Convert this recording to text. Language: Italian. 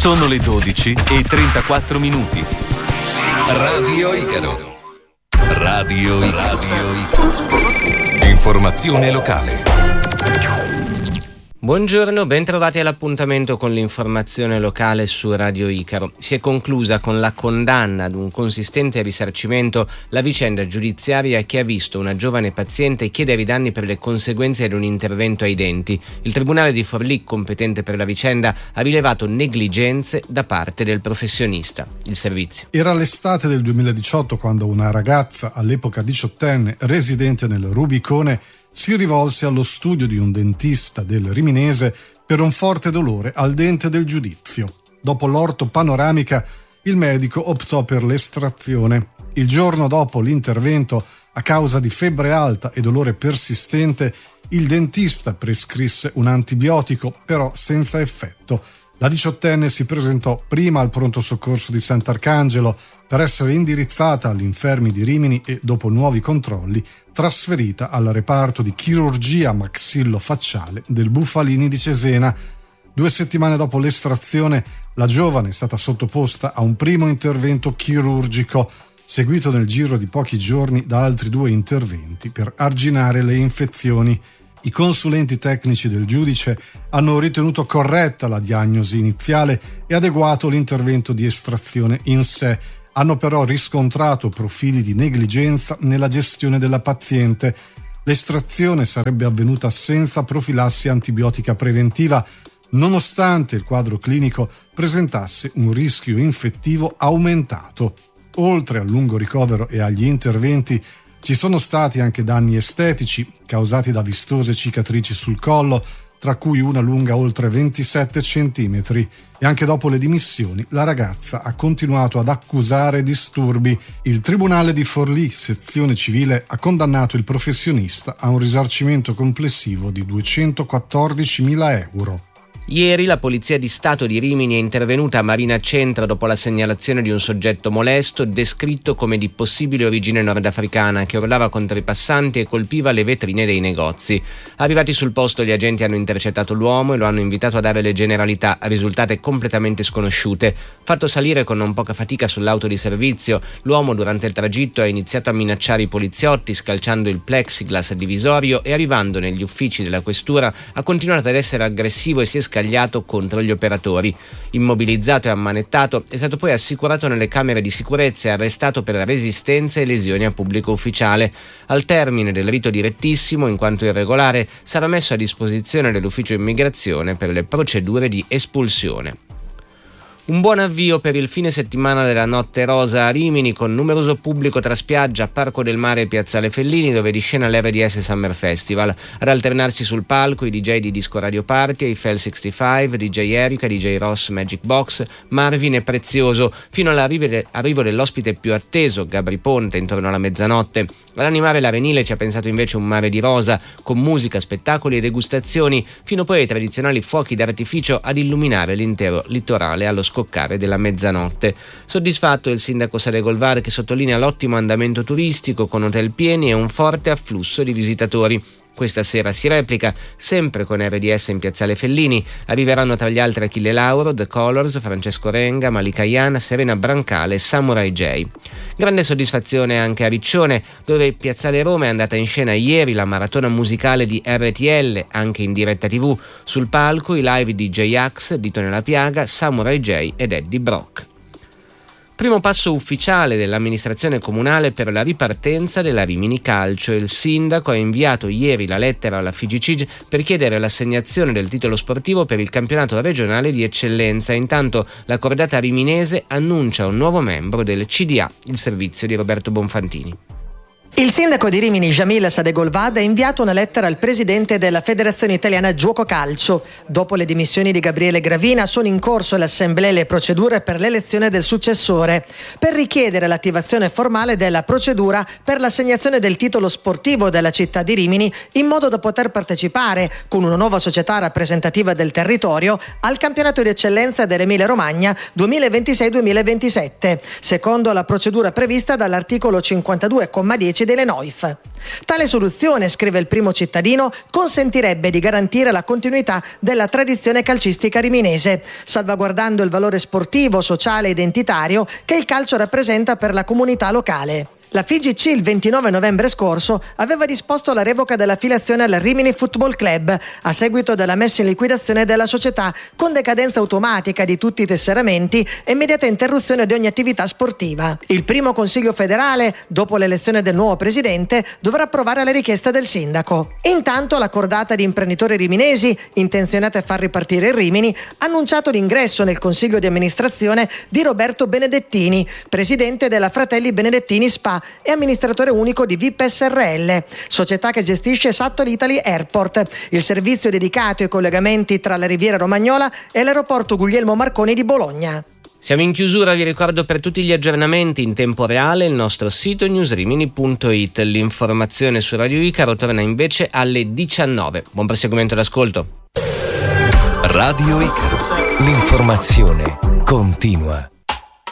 Sono le 12:34. Radio Icaro. Radio Icaro. Informazione locale. Buongiorno, ben trovati all'appuntamento con l'informazione locale su Radio Icaro. Si è conclusa con la condanna ad un consistente risarcimento la vicenda giudiziaria che ha visto una giovane paziente chiedere i danni per le conseguenze di un intervento ai denti. Il Tribunale di Forlì, competente per la vicenda, ha rilevato negligenze da parte del professionista. Il servizio. Era l'estate del 2018 quando una ragazza, all'epoca 18enne, residente nel Rubicone, si rivolse allo studio di un dentista del Riminese per un forte dolore al dente del giudizio. Dopo l'ortopanoramica, il medico optò per l'estrazione. Il giorno dopo l'intervento, a causa di febbre alta e dolore persistente, il dentista prescrisse un antibiotico, però senza effetto. La 18enne si presentò prima al pronto soccorso di Sant'Arcangelo per essere indirizzata agli infermi di Rimini e, dopo nuovi controlli, trasferita al reparto di chirurgia maxillofacciale del Bufalini di Cesena. 2 settimane dopo l'estrazione, la giovane è stata sottoposta a un primo intervento chirurgico, seguito nel giro di pochi giorni da altri 2 interventi per arginare le infezioni. I consulenti tecnici del giudice hanno ritenuto corretta la diagnosi iniziale e adeguato l'intervento di estrazione in sé. Hanno però riscontrato profili di negligenza nella gestione della paziente. L'estrazione sarebbe avvenuta senza profilassi antibiotica preventiva, nonostante il quadro clinico presentasse un rischio infettivo aumentato. Oltre al lungo ricovero e agli interventi, ci sono stati anche danni estetici causati da vistose cicatrici sul collo, tra cui una lunga oltre 27 centimetri. E anche dopo le dimissioni, la ragazza ha continuato ad accusare disturbi. Il Tribunale di Forlì, sezione civile, ha condannato il professionista a un risarcimento complessivo di 214.000 euro. Ieri la Polizia di Stato di Rimini è intervenuta a Marina Centra dopo la segnalazione di un soggetto molesto descritto come di possibile origine nordafricana che urlava contro i passanti e colpiva le vetrine dei negozi. Arrivati sul posto, gli agenti hanno intercettato l'uomo e lo hanno invitato a dare le generalità, risultate completamente sconosciute. Fatto salire con non poca fatica sull'auto di servizio, l'uomo durante il tragitto ha iniziato a minacciare i poliziotti scalciando il plexiglass divisorio e, arrivando negli uffici della questura, ha continuato ad essere aggressivo e si è scagliato contro gli operatori. Immobilizzato e ammanettato, è stato poi assicurato nelle camere di sicurezza e arrestato per resistenza e lesioni a pubblico ufficiale. Al termine del rito direttissimo, in quanto irregolare, sarà messo a disposizione dell'ufficio immigrazione per le procedure di espulsione. Un buon avvio per il fine settimana della Notte Rosa a Rimini, con numeroso pubblico tra spiaggia, Parco del Mare e Piazzale Fellini, dove di scena l'RDS Summer Festival. Ad alternarsi sul palco i DJ di Disco Radio Party, Eiffel 65, DJ Erika, DJ Ross, Magic Box, Marvin e Prezioso, fino all'arrivo dell'ospite più atteso, Gabri Ponte, intorno alla mezzanotte. Ad animare l'Arenile ci ha pensato invece un mare di rosa, con musica, spettacoli e degustazioni, fino poi ai tradizionali fuochi d'artificio ad illuminare l'intero litorale allo scoccare della mezzanotte. Soddisfatto il sindaco Sadegolvar, che sottolinea l'ottimo andamento turistico con hotel pieni e un forte afflusso di visitatori. Questa sera si replica, sempre con RDS in Piazzale Fellini. Arriveranno tra gli altri Achille Lauro, The Colors, Francesco Renga, Malika Iana, Serena Brancale e Samurai J. Grande soddisfazione anche a Riccione, dove Piazzale Roma è andata in scena ieri la maratona musicale di RTL, anche in diretta TV. Sul palco i live di J-Ax, Dito nella Piaga, Samurai J ed Eddie Brock. Primo passo ufficiale dell'amministrazione comunale per la ripartenza della Rimini Calcio. Il sindaco ha inviato ieri la lettera alla FIGC per chiedere l'assegnazione del titolo sportivo per il campionato regionale di eccellenza. Intanto la cordata riminese annuncia un nuovo membro del CDA, il servizio di Roberto Bonfantini. Il sindaco di Rimini, Jamil Sadegolvad, ha inviato una lettera al presidente della Federazione Italiana Giuoco Calcio. Dopo le dimissioni di Gabriele Gravina sono in corso l'assemblea e le procedure per l'elezione del successore, per richiedere l'attivazione formale della procedura per l'assegnazione del titolo sportivo della città di Rimini, in modo da poter partecipare, con una nuova società rappresentativa del territorio, al campionato di eccellenza dell'Emilia Romagna 2026-2027, secondo la procedura prevista dall'articolo 52,10 pressi delle Neuf. Tale soluzione, scrive il Primo Cittadino, consentirebbe di garantire la continuità della tradizione calcistica riminese, salvaguardando il valore sportivo, sociale e identitario che il calcio rappresenta per la comunità locale. La FIGC il 29 novembre scorso aveva disposto la revoca dell'affiliazione al Rimini Football Club a seguito della messa in liquidazione della società, con decadenza automatica di tutti i tesseramenti e immediata interruzione di ogni attività sportiva. Il primo Consiglio federale, dopo l'elezione del nuovo presidente, dovrà approvare la richiesta del sindaco. Intanto la cordata di imprenditori riminesi, intenzionati a far ripartire il Rimini, ha annunciato l'ingresso nel Consiglio di amministrazione di Roberto Benedettini, presidente della Fratelli Benedettini SpA e amministratore unico di VIP SRL, società che gestisce Satol Italy Airport, il servizio dedicato ai collegamenti tra la Riviera Romagnola e l'aeroporto Guglielmo Marconi di Bologna. Siamo in chiusura, vi ricordo per tutti gli aggiornamenti in tempo reale il nostro sito newsrimini.it. L'informazione su Radio Icaro torna invece alle 19. Buon proseguimento d'ascolto. Radio Icaro, l'informazione continua.